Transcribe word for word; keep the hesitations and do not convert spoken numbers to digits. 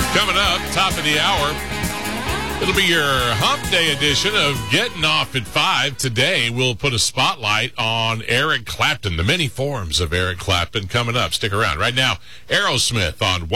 Coming up, top of the hour, it'll be your hump day edition of Getting Off at five. Today, we'll put a spotlight on Eric Clapton, the many forms of Eric Clapton coming up. Stick around. Right now, Aerosmith on